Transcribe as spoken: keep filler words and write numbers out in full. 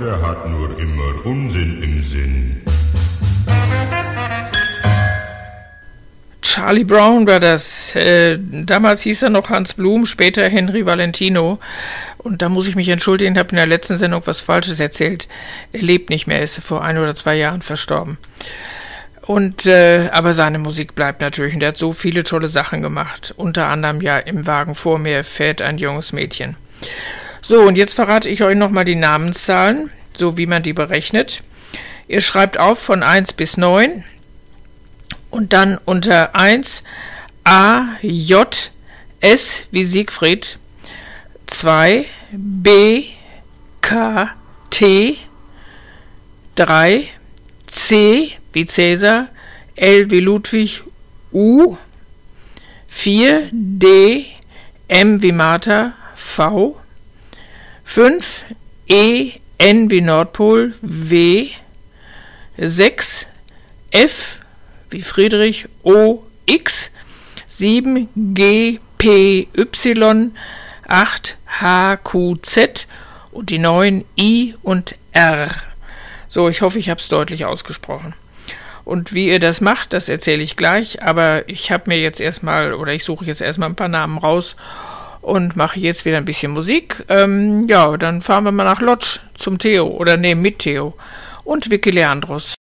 der hat nur immer Unsinn im Sinn. Charlie Brown Brothers. Äh, damals hieß er noch Hans Blum, später Henry Valentino. Und da muss ich mich entschuldigen, ich habe in der letzten Sendung was Falsches erzählt. Er lebt nicht mehr, ist vor ein oder zwei Jahren verstorben. Und äh, aber seine Musik bleibt natürlich. Und er hat so viele tolle Sachen gemacht. Unter anderem ja Im Wagen vor mir fährt ein junges Mädchen. So, und jetzt verrate ich euch nochmal die Namenszahlen, so wie man die berechnet. Ihr schreibt auf von eins bis neun und dann unter eins A, J, S wie Siegfried, zwei B, K, T, drei C wie Cäsar, L wie Ludwig, U, vier D, M wie Martha, V, fünf E, N wie Nordpol, W, sechs F wie Friedrich, O, X, sieben G, P, Y, acht H, Q, Z und die neun I und R. So, ich hoffe, ich habe es deutlich ausgesprochen. Und wie ihr das macht, das erzähle ich gleich, aber ich habe mir jetzt erstmal, oder ich suche jetzt erstmal ein paar Namen raus und mache jetzt wieder ein bisschen Musik. Ähm, ja, dann fahren wir mal nach Lodz zum Theo, oder nee, mit Theo und Vicky Leandros.